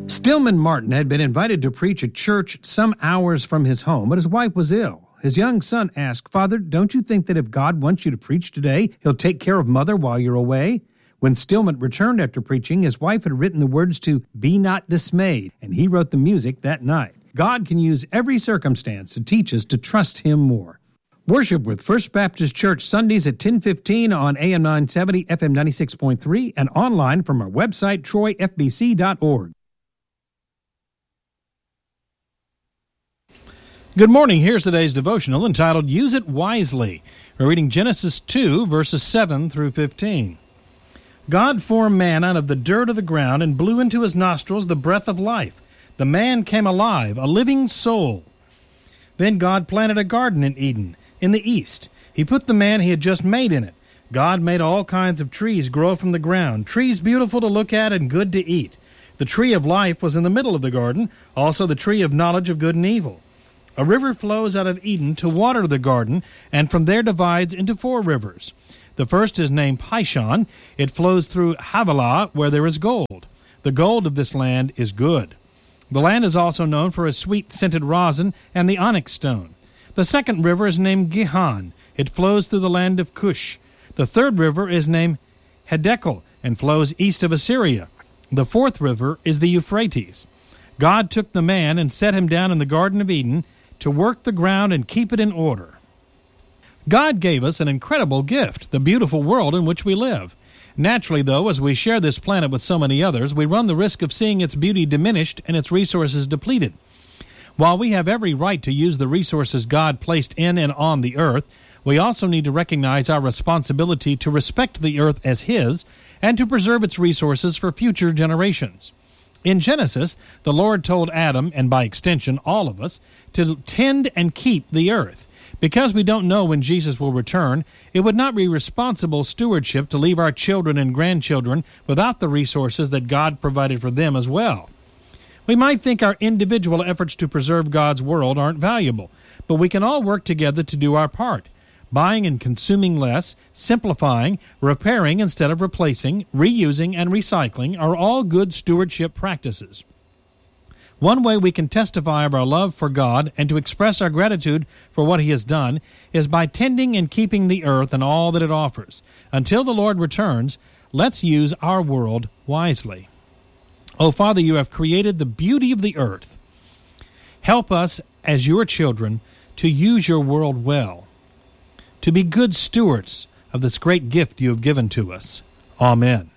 Stillman Martin had been invited to preach at church some hours from his home, but his wife was ill. His young son asked, "Father, don't you think that if God wants you to preach today, he'll take care of Mother while you're away?" When Stillman returned after preaching, his wife had written the words to "Be Not Dismayed," and he wrote the music that night. God can use every circumstance to teach us to trust him more. Worship with First Baptist Church Sundays at 10:15 on AM 970, FM 96.3, and online from our website, troyfbc.org. Good morning. Here's today's devotional entitled, Use It Wisely. We're reading Genesis 2, verses 7 through 15. God formed man out of the dirt of the ground and blew into his nostrils the breath of life. The man came alive, a living soul. Then God planted a garden in Eden, in the east. He put the man he had just made in it. God made all kinds of trees grow from the ground, trees beautiful to look at and good to eat. The tree of life was in the middle of the garden, also the tree of knowledge of good and evil. A river flows out of Eden to water the garden, and from there divides into 4 rivers. The first is named Pishon. It flows through Havilah, where there is gold. The gold of this land is good. The land is also known for its sweet-scented rosin and the onyx stone. The second river is named Gihon. It flows through the land of Cush. The third river is named Hiddekel and flows east of Assyria. The fourth river is the Euphrates. God took the man and set him down in the Garden of Eden to work the ground and keep it in order. God gave us an incredible gift, the beautiful world in which we live. Naturally, though, as we share this planet with so many others, we run the risk of seeing its beauty diminished and its resources depleted. While we have every right to use the resources God placed in and on the earth, we also need to recognize our responsibility to respect the earth as His and to preserve its resources for future generations. In Genesis, the Lord told Adam, and by extension all of us, to tend and keep the earth. Because we don't know when Jesus will return, it would not be responsible stewardship to leave our children and grandchildren without the resources that God provided for them as well. We might think our individual efforts to preserve God's world aren't valuable, but we can all work together to do our part. Buying and consuming less, simplifying, repairing instead of replacing, reusing, and recycling are all good stewardship practices. One way we can testify of our love for God and to express our gratitude for what He has done is by tending and keeping the earth and all that it offers. Until the Lord returns, let's use our world wisely. Oh, Father, you have created the beauty of the earth. Help us, as your children, to use your world well, to be good stewards of this great gift you have given to us. Amen.